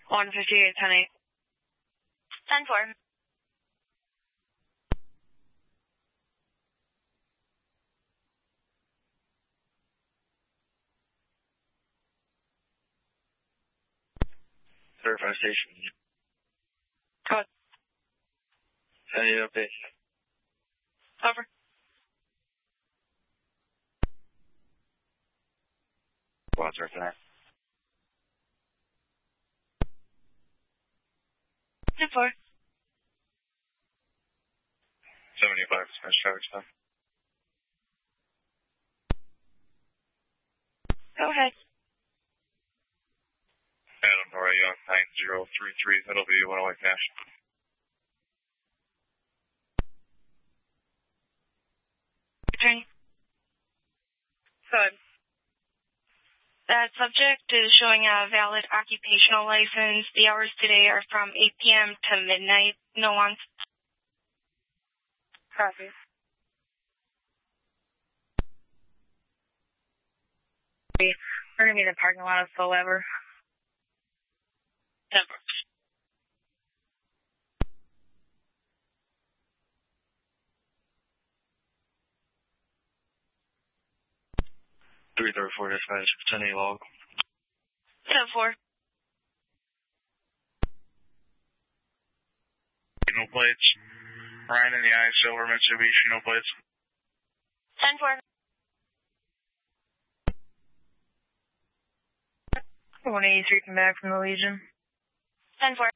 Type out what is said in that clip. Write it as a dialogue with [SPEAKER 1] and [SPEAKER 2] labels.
[SPEAKER 1] 158, 10-8.
[SPEAKER 2] 10-4.
[SPEAKER 3] Verify station.
[SPEAKER 1] Cut.
[SPEAKER 3] Any update?
[SPEAKER 1] Over.
[SPEAKER 3] What's our time?
[SPEAKER 2] 10-4.
[SPEAKER 3] 75, smash traffic stop.
[SPEAKER 2] Go ahead.
[SPEAKER 3] Adam, how are you on 9033? That'll be 108 cash.
[SPEAKER 2] Attorney.
[SPEAKER 1] Good.
[SPEAKER 2] That subject is showing a valid occupational license. The hours today are from 8 p.m. to midnight. No on.
[SPEAKER 1] Copy. We're going to be in the parking lot of Full Ever.
[SPEAKER 2] 10-4.
[SPEAKER 3] Three 34 dispatch, 10-8 log.
[SPEAKER 2] 10-4.
[SPEAKER 3] No plates. Ryan in the eye, silver Mitsubishi, no plates.
[SPEAKER 2] 10-4.
[SPEAKER 1] 183 come back from the Legion.
[SPEAKER 2] 10-4.